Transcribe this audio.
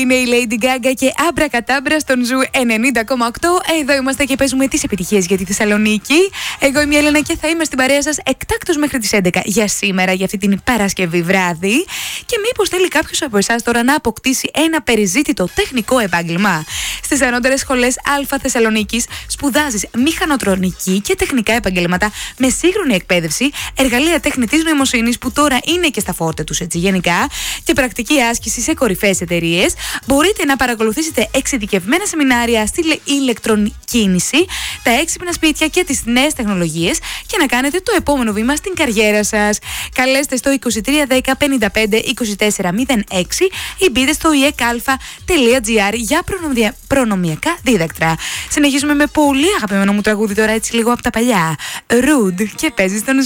Είναι η Lady Gaga και Abracadabra στον Ζου 90,8. Εδώ είμαστε και παίζουμε τις επιτυχίες για τη Θεσσαλονίκη. Εγώ είμαι η Έλενα και θα είμαι στην παρέα σας εκτάκτως μέχρι τις 11 για σήμερα, για αυτή την Παρασκευή βράδυ. Και μήπως θέλει κάποιος από εσάς τώρα να αποκτήσει ένα περιζήτητο τεχνικό επάγγελμα? Στις ανώτερες σχολές Α Θεσσαλονίκης σπουδάζεις μηχανοτρονική και τεχνικά επαγγέλματα με σύγχρονη εκπαίδευση, εργαλεία τεχνητής νοημοσύνης που τώρα είναι και στα φόρτε τους έτσι γενικά, και πρακτική άσκηση σε κορυφαίες εταιρείες. Μπορείτε να παρακολουθήσετε εξειδικευμένα σεμινάρια στη ηλεκτροκίνηση, τα έξυπνα σπίτια και τις νέες τεχνολογίες και να κάνετε το επόμενο βήμα στην καριέρα σας. Καλέστε στο 2310 55 24 06 ή μπείτε στο ekalfa.gr για προνομιακά δίδακτρα. Συνεχίζουμε με πολύ αγαπημένο μου τραγούδι τώρα, έτσι λίγο από τα παλιά. Rude, και παίζει στον